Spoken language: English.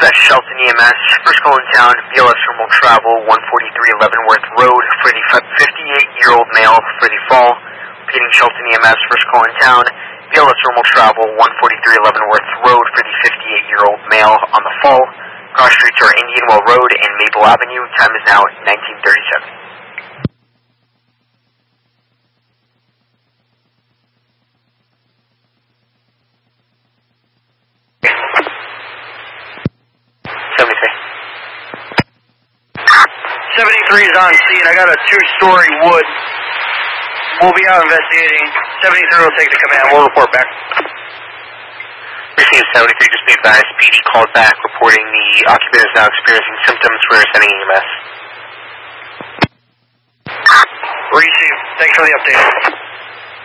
Dispatch Shelton EMS, first call in town, BLS Remote Travel, 143 Leavenworth Road, for the 58-year-old male for the fall. Repeating Shelton EMS, first call in town, BLS Remote Travel, 143 Leavenworth Road, for the 58-year-old male on the fall. Cross streets are Indianwell Road and Maple Avenue. Time is now 19:37. Is on scene. I got a two-story wood. We'll be out investigating. 73 will take the command. We'll report back. Received 73, just be advised. PD called back reporting the occupant is now experiencing symptoms. We're sending EMS. Received. Thanks for the update.